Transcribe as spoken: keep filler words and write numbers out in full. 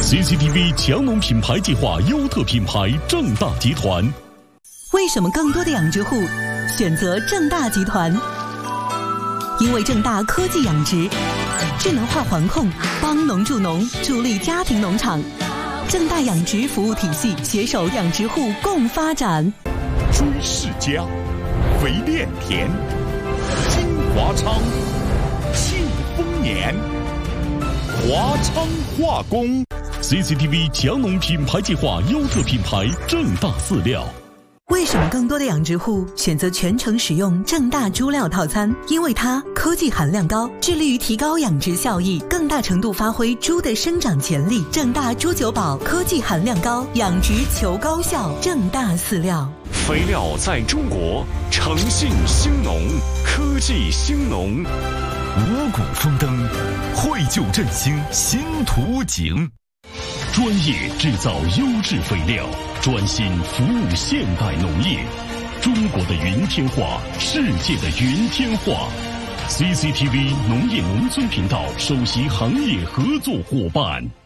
C C T V 强农品牌计划优特品牌正大集团。 为什么更多的养殖户选择正大集团？因为正大科技养殖，智能化环控，帮农助农，助力家庭农场。正大养殖服务体系携手养殖户共发展。 追世家，肥炼田，金华昌，庆丰年，华昌化工。C C T V 强农品牌计划优特品牌正大饲料。 为什么更多的养殖户选择全程使用正大猪料套餐？因为它科技含量高，致力于提高养殖效益，更大程度发挥猪的生长潜力。正大猪九宝科技含量高，养殖求高效。正大饲料， 肥料在中国，诚信兴农，科技兴农， 五谷丰登，绘就振兴新图景。 专业制造优质肥料，专心服务现代农业。中国的云天化，世界的云天化。C C T V 农业农村频道首席行业合作伙伴。